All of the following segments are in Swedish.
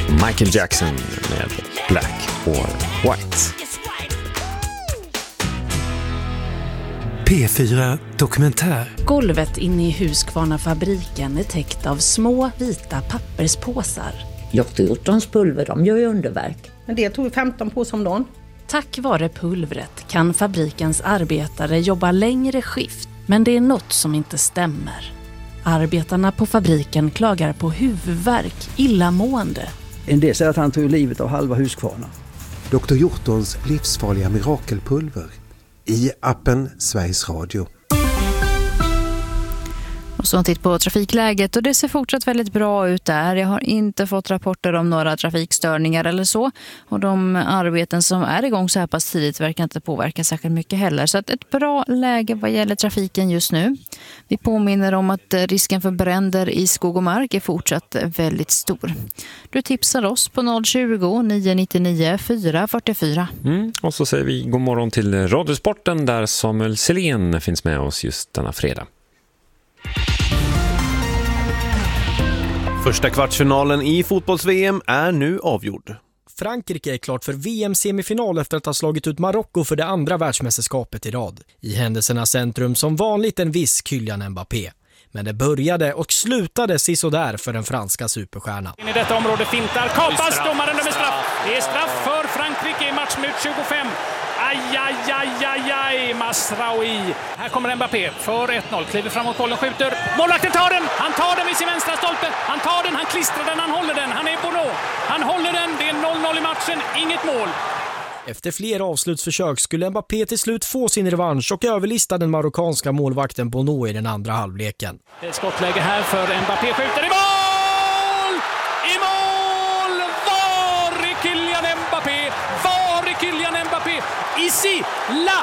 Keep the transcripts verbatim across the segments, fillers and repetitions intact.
Michael Jackson med Black or White. P fyra Dokumentär. Golvet inne i Husqvarna-fabriken är täckt av små vita papperspåsar. doktor Hjortons pulver, de gör ju underverk. Men det tog femton på som dagen. Tack vare pulvret kan fabrikens arbetare jobba längre skift. Men det är något som inte stämmer. Arbetarna på fabriken klagar på huvudvärk, illamående. En del säger att han tog livet av halva Husqvarna. doktor Hjortons livsfarliga mirakelpulver i appen Sveriges Radio. Och så en titt på trafikläget och det ser fortsatt väldigt bra ut där. Jag har inte fått rapporter om några trafikstörningar eller så. Och de arbeten som är igång så här pass tidigt verkar inte påverka särskilt mycket heller. Så att ett bra läge vad gäller trafiken just nu. Vi påminner om att risken för bränder i skog och mark är fortsatt väldigt stor. Du tipsar oss på noll tjugo, nio nio nio, fyra fyra fyra. Mm, och så säger vi god morgon till Radiosporten där Samuel Selén finns med oss just denna fredag. Första kvartsfinalen i fotbolls-V M är nu avgjord. Frankrike är klart för V M-semifinal efter att ha slagit ut Marocko för det andra världsmästerskapet i rad. I händelsernas centrum som vanligt en viss Kylian Mbappé. Men det började och slutade sisådär för den franska superstjärnan. In i detta område fintar, kapas, domaren dömer straff. Det är straff för Frankrike i matchminut tjugofem. Aj, aj, aj, aj, aj, Masraoui. Här kommer Mbappé för ett noll. Kliver framåt bollen, skjuter. Målvakten tar den. Han tar den vid sin vänstra stolpe. Han tar den, han klistrar den, han håller den. Han är Bono. Han håller den. Det är noll noll i matchen. Inget mål. Efter flera avslutsförsök skulle Mbappé till slut få sin revansch och överlista den marockanska målvakten Bono i den andra halvleken. Det är ett skottläge här för Mbappé. Skjuter i mål! I mål! Var är Kylian Mbappé? Var är Kylian Mbappé? Ici, la,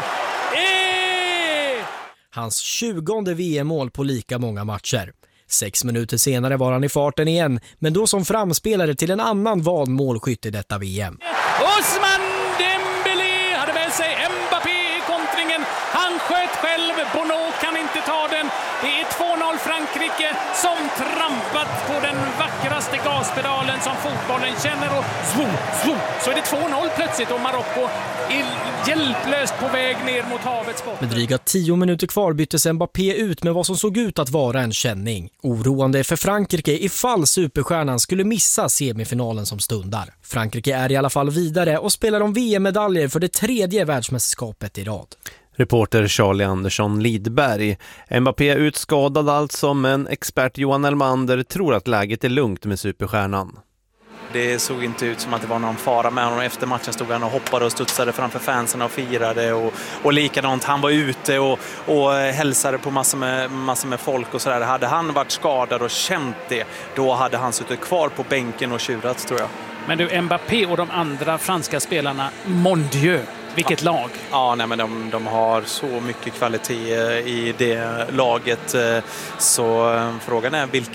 eh! Hans tjugonde V M-mål på lika många matcher. Sex minuter senare var han i farten igen, men då som framspelare till en annan van målskytt i detta V M. Ousmane Dembélé hade med sig Mbappé i kontringen. Han sköt själv, Bono kan inte ta den. Det är två noll Frankrike som trampat på den vackraste gaspedalen som fotbollen känner och svum, svum, så är det två noll plötsligt och Marocko är hjälplöst på väg ner mot havets botten. Med dryga tio minuter kvar byttes Mbappé ut med vad som såg ut att vara en känning. Oroande för Frankrike ifall superstjärnan skulle missa semifinalen som stundar. Frankrike är i alla fall vidare och spelar om V M-medaljer för det tredje världsmästerskapet i rad. Reporter Charlie Andersson Lidberg. Mbappé är utskadad alltså, men expert Johan Elmander tror att läget är lugnt med superstjärnan. Det såg inte ut som att det var någon fara med honom. Efter matchen stod han och hoppade och studsade framför fansen och firade. Och, och likadant, han var ute och, och hälsade på massor med, massor med folk och sådär. Hade han varit skadad och känt det, då hade han suttit kvar på bänken och tjurat, tror jag. Men du, Mbappé och de andra franska spelarna, mon Dieu, vilket ja. lag. Ja, nej, men de, de har så mycket kvalitet i det laget. Så frågan är vilka